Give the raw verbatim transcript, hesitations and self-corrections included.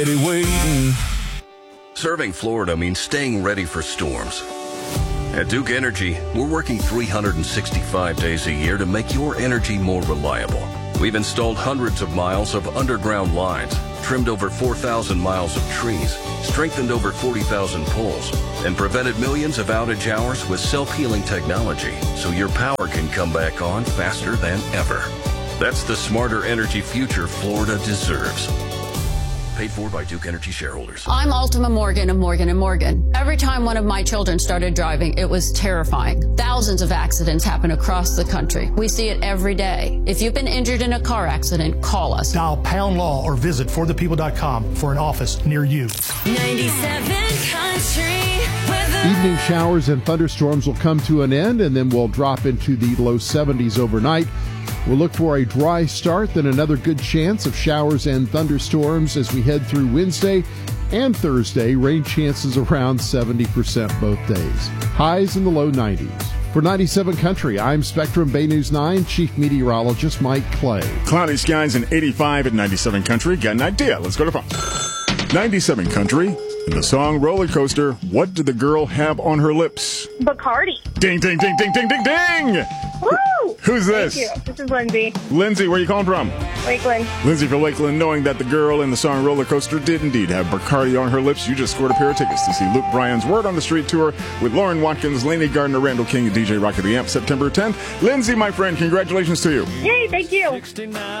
Waiting. Serving Florida means staying ready for storms. At Duke Energy, we're working three hundred sixty-five days a year to make your energy more reliable. We've installed hundreds of miles of underground lines, trimmed over four thousand miles of trees, strengthened over forty thousand poles, and prevented millions of outage hours with self-healing technology so your power can come back on faster than ever. That's the smarter energy future Florida deserves. Paid for by Duke Energy shareholders. I'm Ultima Morgan of Morgan and Morgan. Every time one of my children started driving, it was terrifying. Thousands of accidents happen across the country. We see it every day. If you've been injured in a car accident, call us. Dial pound law or visit for the people dot com for an office near you. ninety-seven Country Weather. Evening showers and thunderstorms will come to an end, and then we'll drop into the low seventies overnight. We'll look for a dry start, then another good chance of showers and thunderstorms as we head through Wednesday and Thursday. Rain chances around seventy percent both days. Highs in the low nineties. For ninety-seven Country, I'm Spectrum Bay News nine Chief Meteorologist Mike Clay. Cloudy skies and eighty-five at ninety-seven Country. Got an idea? Let's go to phone. ninety-seven Country. In the song Roller Coaster, what did the girl have on her lips? Bacardi. Ding, ding, ding, ding, ding, ding, ding! Woo! Who's this? Thank you. This is Lindsay. Lindsay, where are you calling from? Lakeland. Lindsay from Lakeland, knowing that the girl in the song Roller Coaster did indeed have Bacardi on her lips, you just scored a pair of tickets to see Luke Bryan's Word on the Street tour with Lauren Watkins, Lainey Gardner, Randall King, and D J Rocket the Amp September tenth. Lindsay, my friend, congratulations to you. Yay, thank you.